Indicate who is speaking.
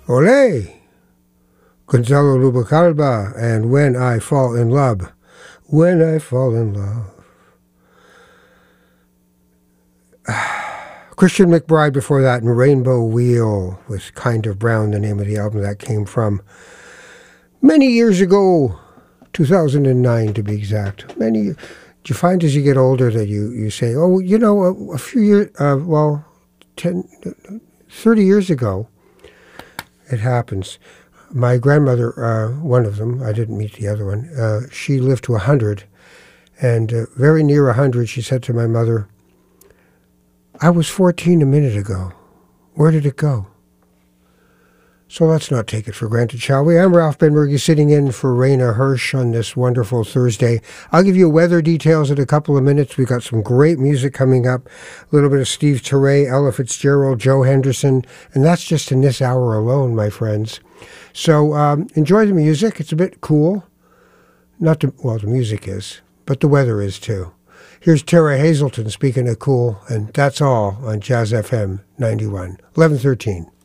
Speaker 1: Ole! Gonzalo Rubalcaba and When I Fall in Love. When I Fall in Love. Christian McBride before that, and Rainbow Wheel was Kind of Brown, the name of the album that came from. Many years ago, 2009 to be exact. Did you find as you get older that you say, oh, you know, a few years, 30 years ago, it happens. My grandmother, one of them, I didn't meet the other one, she lived to 100, and very near 100, she said to my mother, I was 14 a minute ago. Where did it go? So let's not take it for granted, shall we? I'm Ralph Benbergy, sitting in for Raina Hirsch on this wonderful Thursday. I'll give you weather details in a couple of minutes. We've got some great music coming up. A little bit of Steve Turre, Ella Fitzgerald, Joe Henderson, and that's just in this hour alone, my friends. So enjoy the music. It's a bit cool. The music is, but the weather is too. Here's Tara Hazelton speaking of cool, and that's all on Jazz FM 91, 1113.